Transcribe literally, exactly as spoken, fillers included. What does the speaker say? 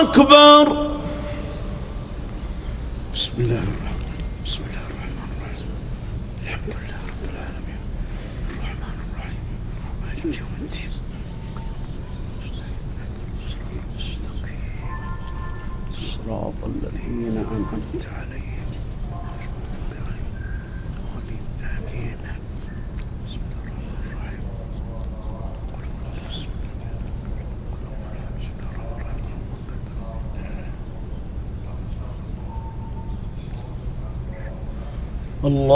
أكبر. بسم الله الرحمن بسم الله الرحمن الرحيم. الحمد لله رب العالمين الرحمن الرحيم مالك يوم الدين. صراط الذين أنعمت عليهم آمين. بسم الله الرحمن الرحيم. قل الله بسم الله.